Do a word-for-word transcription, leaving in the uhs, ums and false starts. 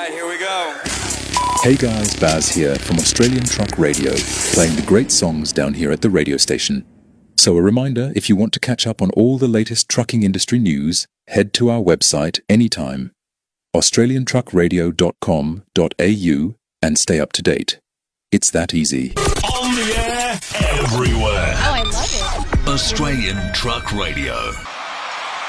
right, here we go. Hey guys, Baz here from Australian Truck Radio, playing the great songs down here at the radio station. So a reminder, if you want to catch up on all the latest trucking industry news, head to our website anytime, australian truck radio dot com dot a u, and stay up to date. It's that easy. On the air, everywhere. Oh, I love it. Australian Truck Radio.